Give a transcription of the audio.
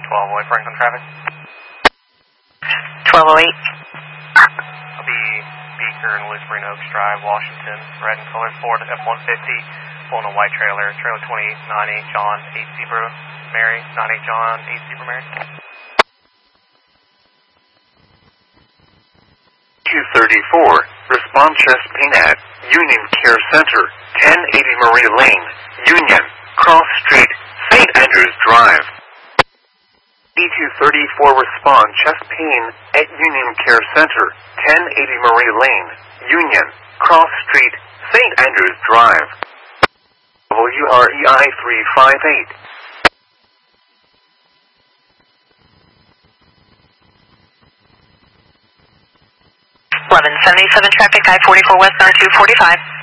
1208 Franklin traffic. 1208. I'll be Beaker and Whispering Oaks Drive, Washington. Red and color Ford F-150. Pulling a white trailer. Trailer 29 John, 8 Zebra Mary. 98 John, 8 Zebra Mary. 234. Respond chest pain at Union Care Center, 1080 Marie Lane, Union, Cross Street, St. Andrews Drive. E234 respond chest pain at Union Care Center, 1080 Marie Lane, Union, Cross Street, St. Andrews Drive. WREI 358. 1177 traffic, I-44 westbound 245.